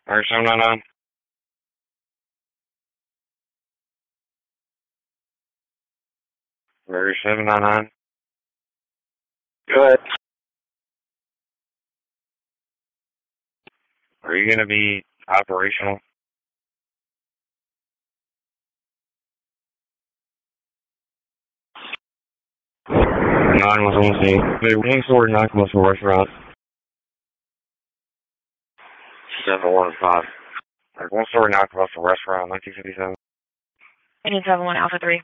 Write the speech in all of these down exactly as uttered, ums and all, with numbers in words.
Or seven nine nine. Or seven nine nine. Go ahead. Are you going to be operational? Nine was on the scene. Hey, one story, nine commercial restaurant. Seven one five. Like one story, nine commercial restaurant, nineteen fifty seven. Indian seven one Alpha three.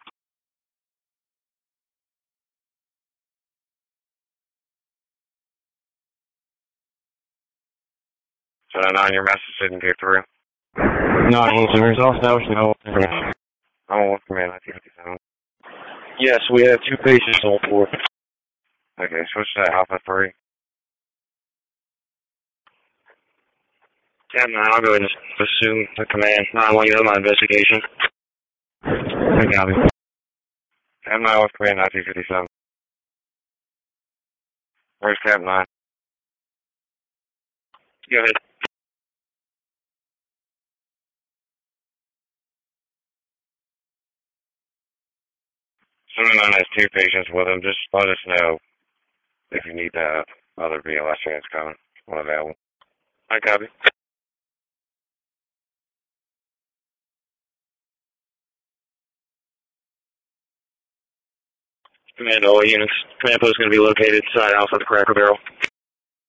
Seven nine, your message didn't get through. No, I won't. There's all established no information. I'm on command nineteen fifty seven. Yes, we have two patients on board. Okay, switch to Alpha three. ten nine, I'll go ahead and assume the command. nine one, you know my investigation. I got it. ten nine with command nineteen fifty seven. Where's Cap nine? Go ahead. seven nine has two patients with him. Just let us know if you need the other V L S units coming. One available. I copy. Command all units. Command post is going to be located inside Alpha the Cracker Barrel.